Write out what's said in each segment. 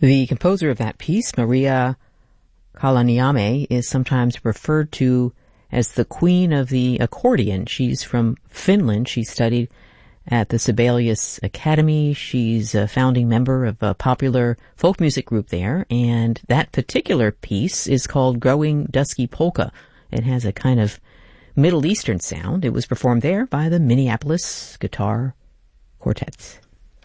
The composer of that piece, Maria Kalaniame, is sometimes referred to as the queen of the accordion. She's from Finland. She studied at the Sibelius Academy. She's a founding member of a popular folk music group there, and that particular piece is called Growing Dusky Polka. It has a kind of Middle Eastern sound. It was performed there by the Minneapolis Guitar Quartet.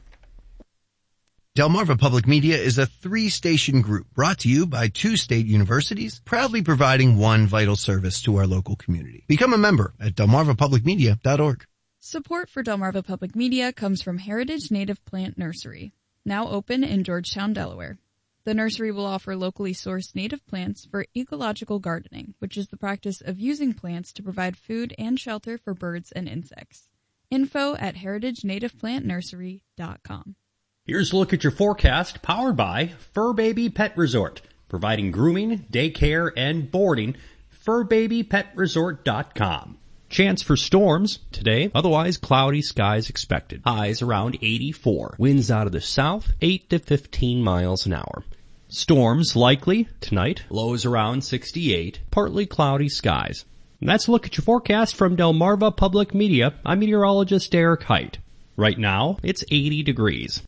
Delmarva Public Media is a 3-station group brought to you by 2 state universities, proudly providing one vital service to our local community. Become a member at delmarvapublicmedia.org. Support for Delmarva Public Media comes from Heritage Native Plant Nursery, now open in Georgetown, Delaware. The nursery will offer locally sourced native plants for ecological gardening, which is the practice of using plants to provide food and shelter for birds and insects. Info at heritagenativeplantnursery.com. Here's a look at your forecast, powered by Fur Baby Pet Resort, providing grooming, daycare, and boarding. FurBabyPetResort.com. Chance for storms today, otherwise cloudy skies expected. Highs around 84. Winds out of the south, 8 to 15 miles an hour. Storms likely tonight, lows around 68. Partly cloudy skies. And that's a look at your forecast from Delmarva Public Media. I'm meteorologist Eric Height. Right now, it's 80 degrees.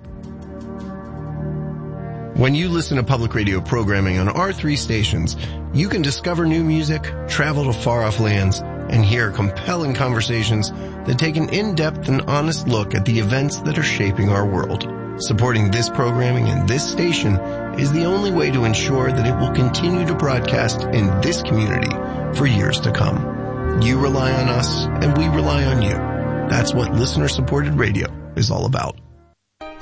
When you listen to public radio programming on our 3 stations, you can discover new music, travel to far-off lands, and hear compelling conversations that take an in-depth and honest look at the events that are shaping our world. Supporting this programming and this station is the only way to ensure that it will continue to broadcast in this community for years to come. You rely on us, and we rely on you. That's what listener-supported radio is all about.